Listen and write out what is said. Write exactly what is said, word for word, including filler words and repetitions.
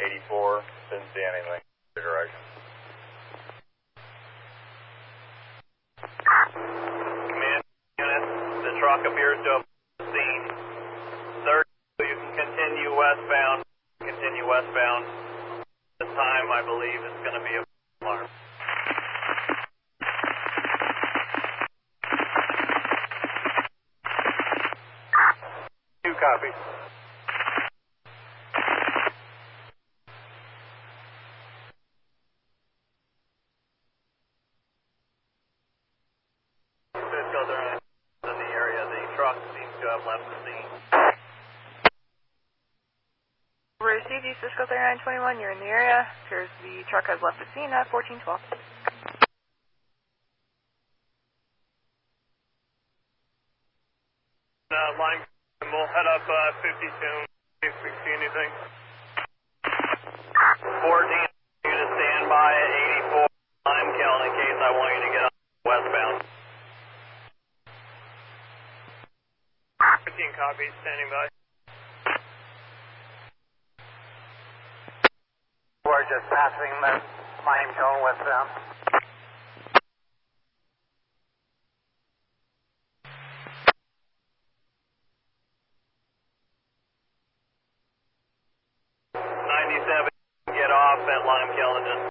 eighty-four, didn't see anything. Direction. Command unit, the truck appears to have seen. thirty, you can continue westbound. Continue westbound. This time, I believe, it's going to be a alarm. Two copies. Cisco, they're in the area. The truck seems to have left the scene. Received you, Cisco thirty-nine twenty-one. You're in the area. Appears the truck has left the scene at fourteen twelve. Uh, line, we'll head up uh, fifty soon. If we see anything. fourteen, you to stand by at eighty-four. Line count in case I want you to get up westbound. fifteen copies, standing by. We're just passing the line cone westbound. ninety-seven, get off at Lime Kiln and just